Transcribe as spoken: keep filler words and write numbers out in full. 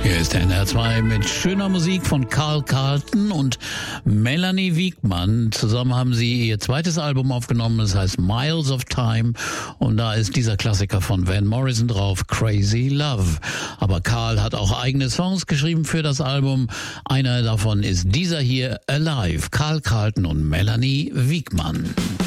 Hier ist der N R zwei mit schöner Musik von Carl Carlton und Melanie Wiegmann. Zusammen haben sie ihr zweites Album aufgenommen, das heißt Miles of Time. Und da ist dieser Klassiker von Van Morrison drauf, Crazy Love. Aber Carl hat auch eigene Songs geschrieben für das Album. Einer davon ist dieser hier, Alive. Carl Carlton und Melanie Wiegmann.